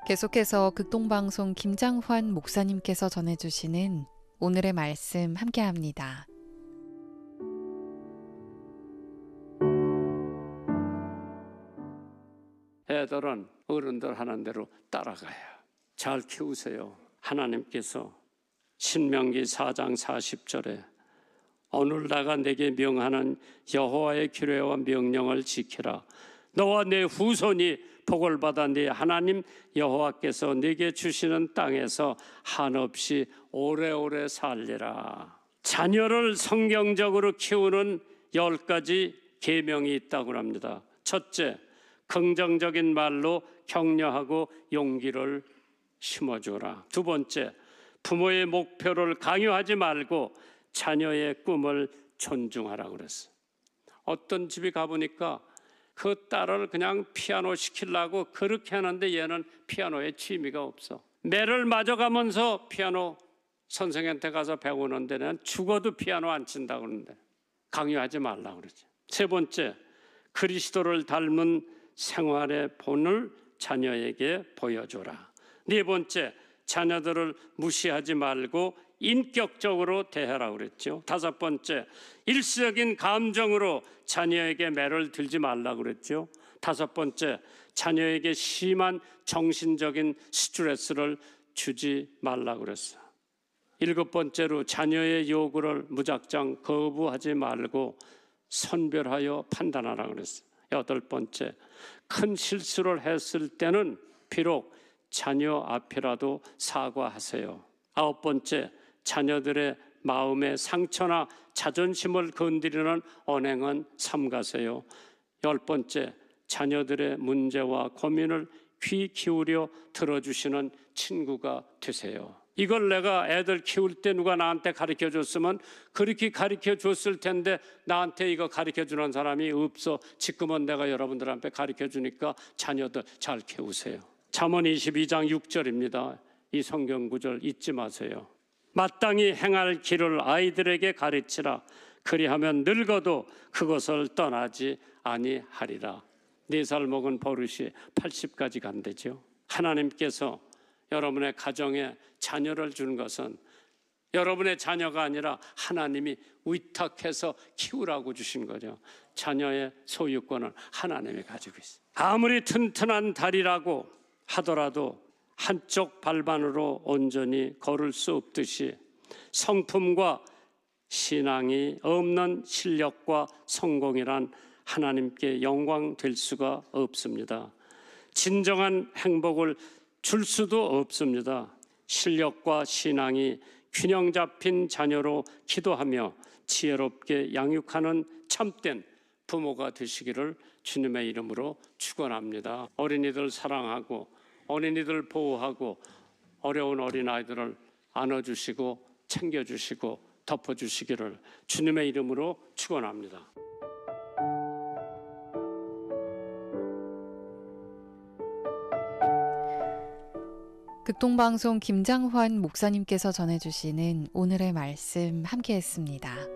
계속해서 극동방송 김장환 목사님께서 전해주시는 오늘의 말씀 함께합니다. 애들은 어른들 하는 대로 따라가요. 잘 키우세요. 하나님께서 신명기 4장 40절에 오늘 내가 내게 명하는 여호와의 규례와 명령을 지키라. 너와 내 후손이 복을 받아 네 하나님 여호와께서 네게 주시는 땅에서 한없이 오래오래 살리라. 자녀를 성경적으로 키우는 10가지 계명이 있다고 합니다. 첫째, 긍정적인 말로 격려하고 용기를 심어주라. 두 번째, 부모의 목표를 강요하지 말고 자녀의 꿈을 존중하라고 그랬어요. 어떤 집에 가보니까 그 딸을 그냥 피아노 시키려고 그렇게 하는데 얘는 피아노에 취미가 없어. 매를 맞아가면서 피아노 선생한테 가서 배우는 데는 죽어도 피아노 안 친다고 그러는데 강요하지 말라고 그러죠. 세 번째, 그리스도를 닮은 생활의 본을 자녀에게 보여줘라. 네 번째, 자녀들을 무시하지 말고 인격적으로 대하라고 그랬죠. 다섯 번째, 일시적인 감정으로 자녀에게 매를 들지 말라고 그랬죠. 다섯 번째, 자녀에게 심한 정신적인 스트레스를 주지 말라고 그랬어요. 일곱 번째로, 자녀의 요구를 무작정 거부하지 말고 선별하여 판단하라고 그랬어요. 여덟 번째, 큰 실수를 했을 때는 비록 자녀 앞이라도 사과하세요. 아홉 번째, 자녀들의 마음의 상처나 자존심을 건드리는 언행은 삼가세요. 열 번째, 자녀들의 문제와 고민을 귀 기울여 들어주시는 친구가 되세요. 이걸 내가 애들 키울 때 누가 나한테 가르쳐 줬으면 그렇게 가르쳐 줬을 텐데 나한테 이거 가르쳐 주는 사람이 없어. 지금은 내가 여러분들한테 가르쳐 주니까 자녀들 잘 키우세요. 잠언 22장 6절입니다. 이 성경 구절 잊지 마세요. 마땅히 행할 길을 아이들에게 가르치라. 그리하면 늙어도 그것을 떠나지 아니하리라. 4살 먹은 버릇이 80까지 간대죠. 하나님께서 여러분의 가정에 자녀를 주는 것은 여러분의 자녀가 아니라 하나님이 위탁해서 키우라고 주신 거죠. 자녀의 소유권은 하나님이 가지고 있어요. 아무리 튼튼한 다리라고 하더라도 한쪽 발만으로 온전히 걸을 수 없듯이 성품과 신앙이 없는 실력과 성공이란 하나님께 영광 될 수가 없습니다. 진정한 행복을 줄 수도 없습니다. 실력과 신앙이 균형 잡힌 자녀로 기도하며 지혜롭게 양육하는 참된 부모가 되시기를 주님의 이름으로 축원합니다. 어린이들 사랑하고 어린이들 보호하고 어려운 어린아이들을 안아주시고 챙겨주시고 덮어주시기를 주님의 이름으로 축원합니다. 극동방송 김장환 목사님께서 전해주시는 오늘의 말씀 함께했습니다.